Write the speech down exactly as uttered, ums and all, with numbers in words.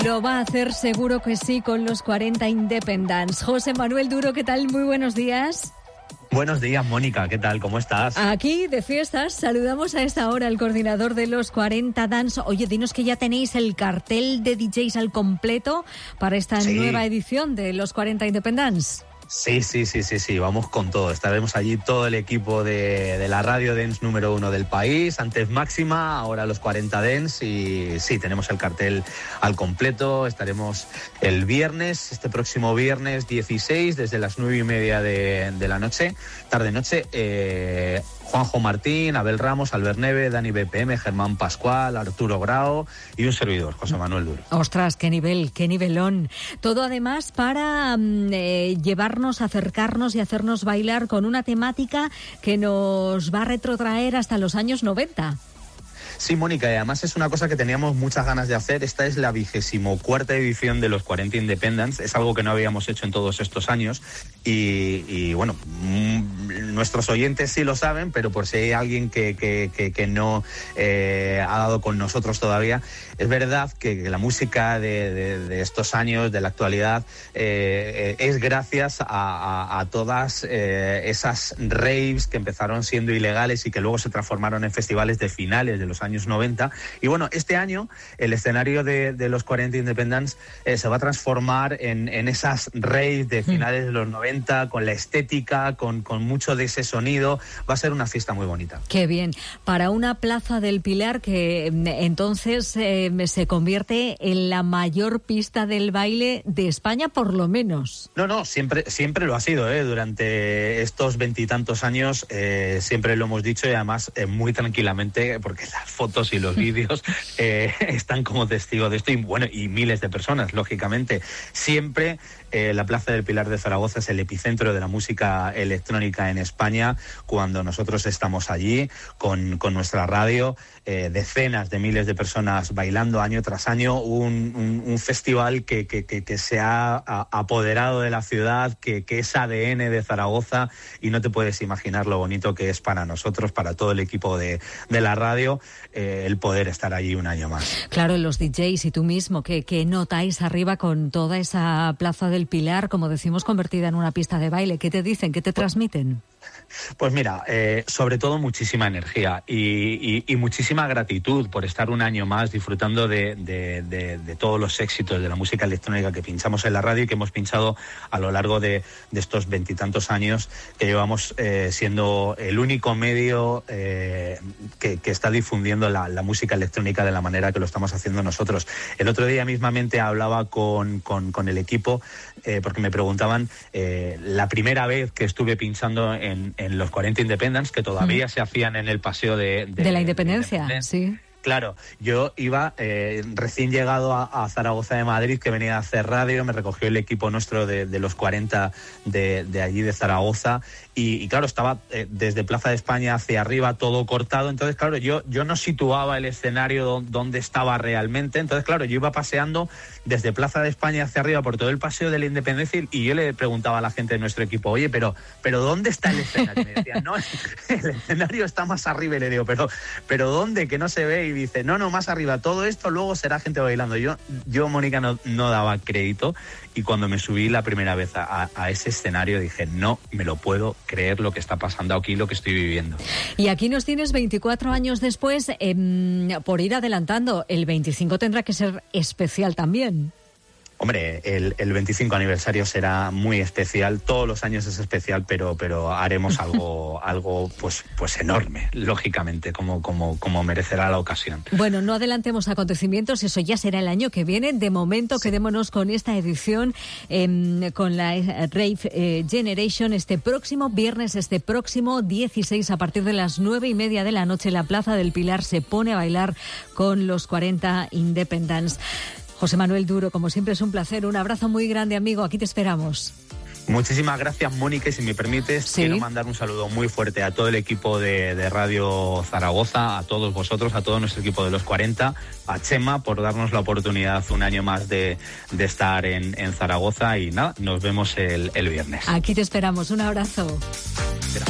Lo va a hacer seguro que sí con los cuarenta Independents. José Manuel Duro, ¿qué tal? Muy buenos días. Buenos días, Mónica. ¿Qué tal? ¿Cómo estás? Aquí, de fiestas, saludamos a esta hora al coordinador de los cuarenta Dance. Oye, dinos que ya tenéis el cartel de D Js al completo para esta sí. nueva edición de los cuarenta Independents. Sí, sí, sí, sí, sí, vamos con todo. Estaremos allí todo el equipo de, de la radio dance número uno del país, antes Máxima, ahora los cuarenta Dance, y sí, tenemos el cartel al completo. Estaremos el viernes, este próximo viernes dieciséis, desde las nueve y media de, de la noche, tarde-noche, eh, Juanjo Martín, Abel Ramos, Albert Neve, Dani B P M, Germán Pascual, Arturo Grau y un servidor, José Manuel Duro. Ostras, qué nivel, qué nivelón. Todo además para eh, llevarnos, acercarnos y hacernos bailar con una temática que nos va a retrotraer hasta los años noventa. Sí, Mónica, y además es una cosa que teníamos muchas ganas de hacer. Esta es la vigésimo cuarta edición de los cuarenta Independents. Es algo que no habíamos hecho en todos estos años. Y, y bueno, mmm, nuestros oyentes sí lo saben, pero por si hay alguien que, que, que, que no eh, ha dado con nosotros todavía, es verdad que, que la música de, de, de estos años, de la actualidad, eh, es gracias a, a, a todas eh, esas raves que empezaron siendo ilegales y que luego se transformaron en festivales de finales de los años noventa. Y bueno, este año el escenario de, de los cuarenta Independents eh, se va a transformar en, en esas raves de finales de los noventa, con la estética, con, con mucho de ese sonido. Va a ser una fiesta muy bonita. Qué bien. Para una Plaza del Pilar que entonces eh, se convierte en la mayor pista del baile de España, por lo menos. No, no, siempre, siempre lo ha sido, ¿eh? Durante estos veintitantos años eh, siempre lo hemos dicho, y además eh, muy tranquilamente, porque las fotos y los vídeos eh, están como testigo de esto, y bueno, y miles de personas, lógicamente. Siempre eh, la Plaza del Pilar de Zaragoza es el epicentro de la música electrónica en España. Cuando nosotros estamos allí con, con nuestra radio, eh, decenas de miles de personas bailando año tras año, un, un, un festival que, que, que, que se ha apoderado de la ciudad, que, que es A D N de Zaragoza, y no te puedes imaginar lo bonito que es para nosotros, para todo el equipo de, de la radio, eh, el poder estar allí un año más. Claro, los D Js y tú mismo, que, que notáis arriba con toda esa Plaza del Pilar, como decimos, convertida en una pista de baile. ¿Qué te dicen? ¿Qué te transmiten? Pues mira, eh, sobre todo muchísima energía y, y, y muchísima gratitud por estar un año más disfrutando de, de, de, de todos los éxitos de la música electrónica que pinchamos en la radio y que hemos pinchado a lo largo de, de estos veintitantos años que llevamos eh, siendo el único medio eh, que, que está difundiendo la, la música electrónica de la manera que lo estamos haciendo nosotros. El otro día mismamente hablaba con, con, con el equipo eh, porque me preguntaban eh, la primera vez que estuve pinchando en, en los cuarenta Independents, que todavía mm. se hacían en el paseo de, de, de la Independencia, de sí. Claro, yo iba eh, recién llegado a, a Zaragoza de Madrid, que venía a hacer radio, me recogió el equipo nuestro de, de los cuarenta de, de allí de Zaragoza, y, y claro, estaba eh, desde Plaza de España hacia arriba todo cortado. Entonces claro, yo, yo no situaba el escenario donde estaba realmente. Entonces claro, yo iba paseando desde Plaza de España hacia arriba por todo el paseo de la Independencia, y yo le preguntaba a la gente de nuestro equipo, oye, pero, pero ¿dónde está el escenario? Y me decían, no, el escenario está más arriba. Y le digo, pero, pero ¿dónde? Que no se ve. Y dice, no, no, más arriba, todo esto luego será gente bailando. Yo, yo Mónica, no, no daba crédito, y cuando me subí la primera vez a, a ese escenario dije, no me lo puedo creer lo que está pasando aquí, lo que estoy viviendo. Y aquí nos tienes veinticuatro años después, eh, por ir adelantando. El veinticinco tendrá que ser especial también. Hombre, el, el veinticinco aniversario será muy especial. Todos los años es especial, pero, pero haremos algo, algo pues, pues enorme, lógicamente, como, como, como merecerá la ocasión. Bueno, no adelantemos acontecimientos, eso ya será el año que viene. De momento, sí. Quedémonos con esta edición, eh, con la Rave eh, Generation, este próximo viernes, este próximo dieciséis, a partir de las nueve y media de la noche, la Plaza del Pilar se pone a bailar con los cuarenta Independents. José Manuel Duro, como siempre es un placer. Un abrazo muy grande, amigo. Aquí te esperamos. Muchísimas gracias, Mónica, y si me permites, ¿sí? Quiero mandar un saludo muy fuerte a todo el equipo de, de Radio Zaragoza, a todos vosotros, a todo nuestro equipo de los cuarenta, a Chema por darnos la oportunidad un año más de, de estar en, en Zaragoza, y nada, nos vemos el, el viernes. Aquí te esperamos. Un abrazo. Gracias.